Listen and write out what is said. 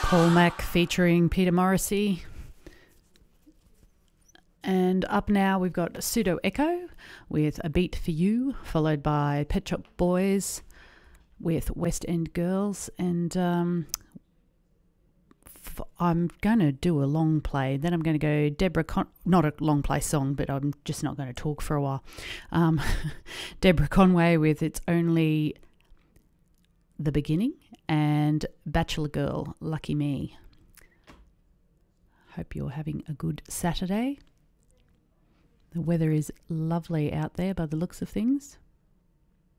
Paul Mac featuring Peter Morrissey. And up now we've got Pseudo Echo with A Beat for You, followed by Pet Shop Boys with West End Girls. And I'm going to do a long play. Then I'm going to go not a long play song, but I'm just not going to talk for a while. Deborah Conway with It's Only the Beginning, and Bachelor Girl, Lucky Me. Hope you're having a good Saturday. The weather is lovely out there by the looks of things.